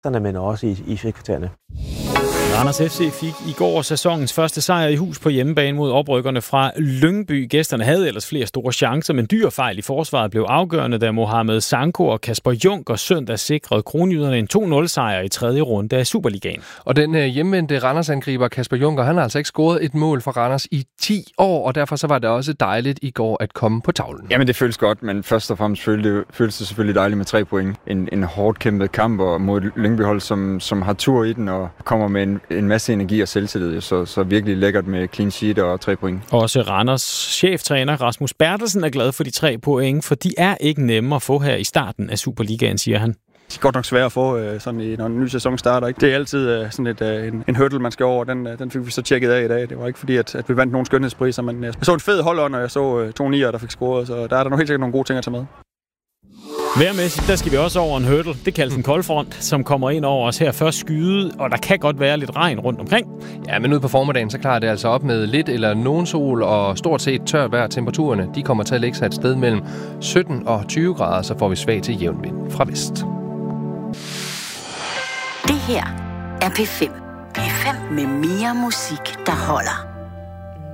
men også i frikvartererne. Randers FC fik i går sæsonens første sejr i hus på hjemmebane mod oprykkerne fra Lyngby. Gæsterne havde ellers flere store chancer, men dyr fejl i forsvaret blev afgørende, da Mohamed Sanko og Kasper Junker søndag sikrede kronjyderne en 2-0-sejr i tredje runde af Superligaen. Og den hjemvendte Randers-angriber Kasper Junker, han har altså ikke scoret et mål for Randers i 10 år, og derfor så var det også dejligt i går at komme på tavlen. Jamen det føles godt, men først og fremmest føles det selvfølgelig dejligt med 3 point. En hårdt kæmpet kamp og mod et Lyngby-hold, som har tur i den og kommer med en masse energi og selvtillid, så virkelig lækkert med clean sheet og 3 point. Også Randers cheftræner Rasmus Bertelsen er glad for de 3 point, for de er ikke nemme at få her i starten af Superligaen, siger han. Det er godt nok svært at få, når en ny sæson starter. Ikke? Det er altid sådan en hurdle, man skal over. Den fik vi så tjekket af i dag. Det var ikke fordi, at vi vandt nogle skønhedspriser, men jeg så en fed holdånd, og jeg så 2 nier, der fik scoret, så der er der helt sikkert nogle gode ting at tage med. Vejrmæssigt, der skal vi også over en hurdle. Det kaldes en koldfront, som kommer ind over os her først skyde, og der kan godt være lidt regn rundt omkring. Ja, men ude på formiddagen, så klarer det altså op med lidt eller nogen sol og stort set tørt vejr. Temperaturerne, de kommer til at ligge sig et sted mellem 17 og 20 grader, så får vi svag til jævn vind fra vest. Det her er P5. P5 med mere musik, der holder.